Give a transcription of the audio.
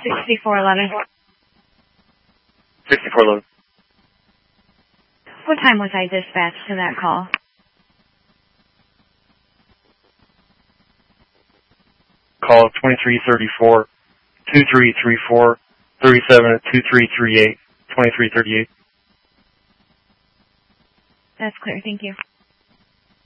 6411. 6411. What time was I dispatched to that call? Call 2334 2334 37 2338 2338. That's clear. Thank you.